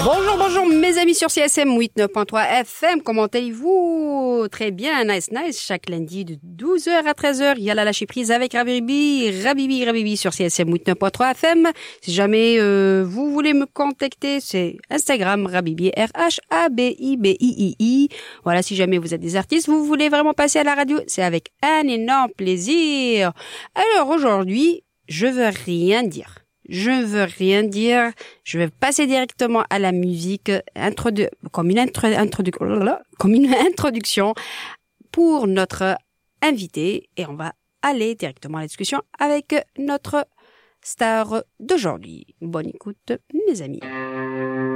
Bonjour mes amis sur CSM 89.3 FM, comment allez-vous? Très bien, nice. Chaque lundi de 12h à 13h, il y a la lâcher prise avec Rabibi sur CSM 89.3 FM. Si jamais vous voulez me contacter, c'est Instagram Rabibi, RHABIBII. Voilà, si jamais vous êtes des artistes, vous voulez vraiment passer à la radio, c'est avec un énorme plaisir. Alors aujourd'hui, je veux rien dire. Je vais passer directement à la musique, comme une introduction pour notre invité, et on va aller directement à la discussion avec notre star d'aujourd'hui. Bonne écoute, mes amis.